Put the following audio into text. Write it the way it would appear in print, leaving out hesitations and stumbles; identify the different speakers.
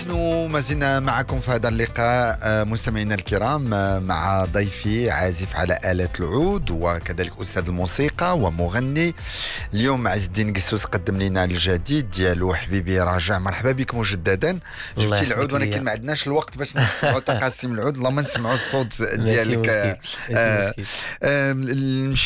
Speaker 1: نحن ما زلنا معكم في هذا اللقاء مستمعينا الكرام مع ضيفي عازف على آلة العود وكذلك أستاذ الموسيقى ومغني. اليوم عز الدين قسوس قدم لنا الجديد ديالو حبيبي راجع. مرحبا بك مجددا. جبتي العود ولكن ما عندناش الوقت باش نسمعوا تقاسيم العود، لا ما نسمعوا الصوت ديالك.
Speaker 2: ماشي مشكل.